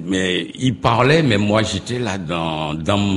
mais il parlait, mais moi j'étais là dans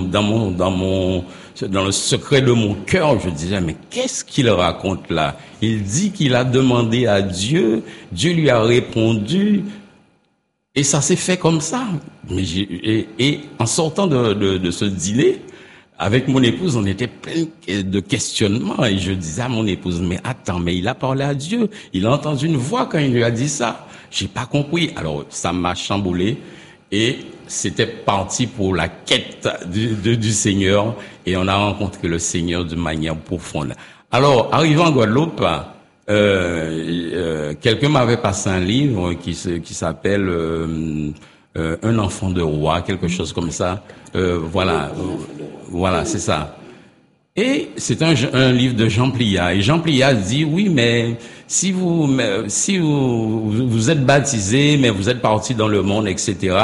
le secret de mon cœur. Je disais, mais qu'est-ce qu'il raconte là? Il dit qu'il a demandé à Dieu, Dieu lui a répondu, et ça s'est fait comme ça. Mais et en sortant de ce dîner, avec mon épouse, on était plein de questionnements, et je disais à mon épouse, mais attends, mais il a parlé à Dieu, il a entendu une voix quand il lui a dit ça. J'ai pas compris. Alors ça m'a chamboulé, et c'était parti pour la quête du Seigneur, et on a rencontré le Seigneur de manière profonde. Alors, arrivant en Guadeloupe, quelqu'un m'avait passé un livre qui s'appelle Un enfant de roi, quelque chose comme ça. Voilà, c'est ça. Et c'est un livre de Jean Pliat. Et Jean Pliat dit, oui, mais si vous êtes baptisé, mais vous êtes parti dans le monde, etc.,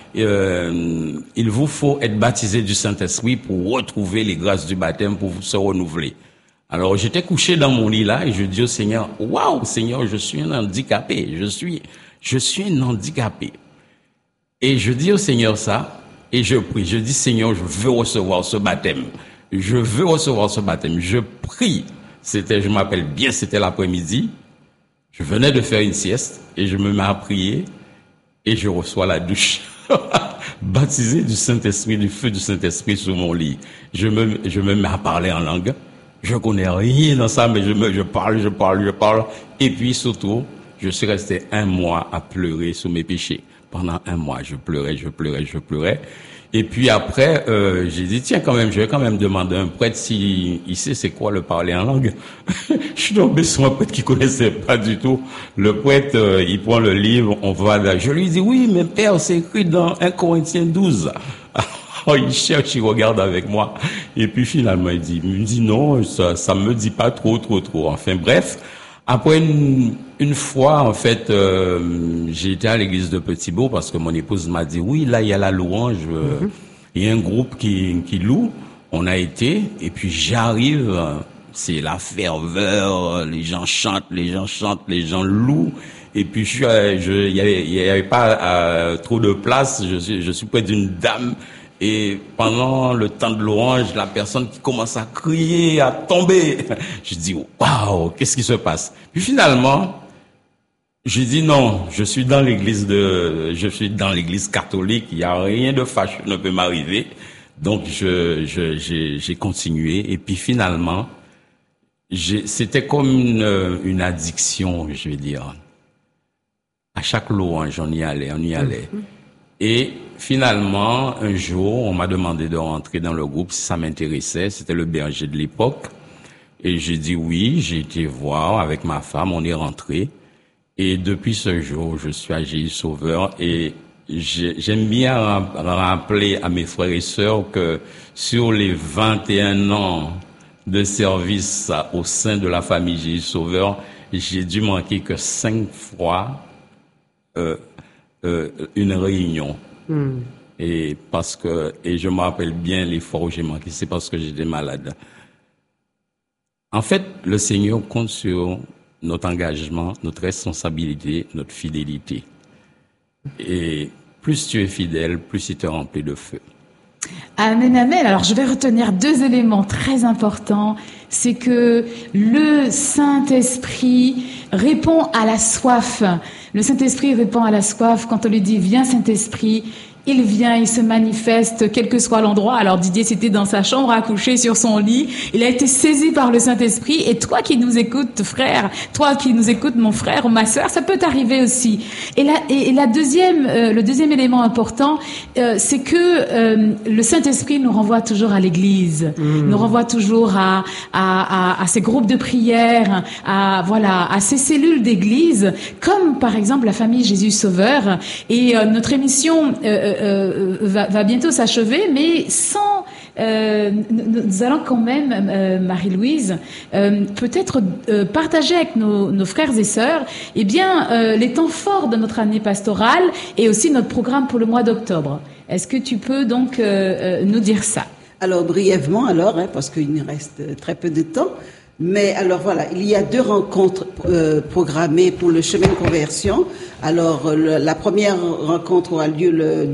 il vous faut être baptisé du Saint-Esprit pour retrouver les grâces du baptême, pour se renouveler. Alors, j'étais couché dans mon lit là, et je dis au Seigneur, waouh, Seigneur, je suis un handicapé. Je suis un handicapé. Et je dis au Seigneur ça, et je prie. Je dis, Seigneur, je veux recevoir ce baptême. Je veux recevoir ce baptême. Je prie. Je m'appelle bien, c'était l'après-midi. Je venais de faire une sieste, et je me mets à prier, et je reçois la douche. Baptisé du Saint-Esprit, du feu du Saint-Esprit sur mon lit. Je me mets à parler en langue. Je connais rien dans ça, mais je parle. Et puis surtout, je suis resté 1 mois à pleurer sur mes péchés. Pendant 1 mois, je pleurais. Et puis après, j'ai dit, tiens, quand même, je vais quand même demander à un prêtre s'il sait c'est quoi le parler en langue. Je suis tombé sur un prêtre qui connaissait pas du tout. Le prêtre, il prend le livre, on va là. Je lui dis, oui, mais père, c'est écrit dans 1 Corinthiens 12. Oh, il cherche, il regarde avec moi. Et puis finalement, il me dit non, ça me dit pas trop. Enfin bref, après une fois, en fait, j'ai été à l'église de Petit-Bourg parce que mon épouse m'a dit, oui, là, il y a la louange, il y a un groupe qui loue. On a été, et puis j'arrive, c'est la ferveur, les gens chantent, les gens louent. Et puis il y avait pas trop de place, je suis près d'une dame. Et pendant le temps de l'orange, la personne qui commence à crier, à tomber, je dis, waouh, qu'est-ce qui se passe? Puis finalement, je dis non, je suis dans l'église catholique, il y a rien de fâcheux ne peut m'arriver. Donc j'ai continué, et puis finalement, c'était comme une addiction, je vais dire. À chaque louange, on y allait. Et finalement, un jour, on m'a demandé de rentrer dans le groupe si ça m'intéressait. C'était le berger de l'époque. Et j'ai dit oui, j'ai été voir avec ma femme, on est rentré. Et depuis ce jour, je suis à GI Sauveur, et j'aime bien rappeler à mes frères et sœurs que sur les 21 ans de service au sein de la famille GI Sauveur, j'ai dû manquer que 5 fois une réunion. Et je me rappelle bien les fois où j'ai manqué, c'est parce que j'étais malade. En fait, le Seigneur compte sur notre engagement, notre responsabilité, notre fidélité. Et plus tu es fidèle, plus il te remplit de feu. Amen, amen. Alors, je vais retenir 2 éléments très importants. C'est que le Saint-Esprit répond à la soif. Le Saint-Esprit répond à la soif quand on lui dit « Viens, Saint-Esprit ». Il vient, il se manifeste, quel que soit l'endroit. Alors Didier, c'était dans sa chambre à coucher sur son lit. Il a été saisi par le Saint-Esprit. Et toi qui nous écoutes, frère, toi qui nous écoutes, mon frère ou ma sœur, ça peut t'arriver aussi. Le deuxième élément important, c'est que le Saint-Esprit nous renvoie toujours à l'Église, nous renvoie toujours à ces groupes de prière, à ces cellules d'Église, comme par exemple la famille Jésus Sauveur. Et notre émission va bientôt s'achever, mais nous allons quand même, Marie-Louise, peut-être partager avec nos frères et sœurs, les temps forts de notre année pastorale et aussi notre programme pour le mois d'octobre. Est-ce que tu peux donc nous dire ça? Alors brièvement, parce qu'il nous reste très peu de temps. Mais alors voilà, il y a 2 rencontres programmées pour le chemin de conversion. Alors la première rencontre aura lieu le